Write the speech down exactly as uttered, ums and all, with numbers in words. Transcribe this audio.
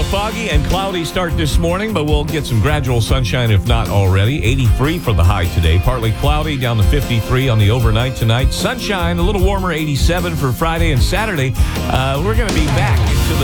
foggy and cloudy start this morning, but we'll get some gradual sunshine if not already. eighty-three for the high today. Partly cloudy, down to fifty-three on the overnight tonight. Sunshine, a little warmer, eighty-seven for Friday and Saturday. Uh, we're going to be back into